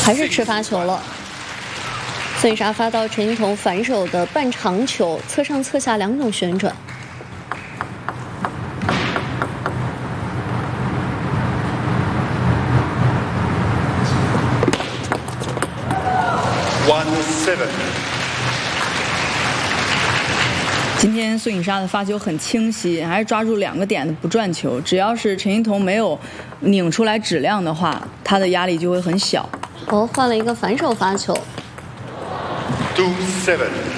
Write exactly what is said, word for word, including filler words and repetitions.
还是吃发球了。孙颖莎发到陈欣彤反手的半长球，侧上侧下两种旋转。 One seven。 今天孙颖莎的发球很清晰，还是抓住两个点的不转球。只要是陈欣彤没有拧出来质量的话，她的压力就会很小。 哦，换了一个反手发球。 Two seven。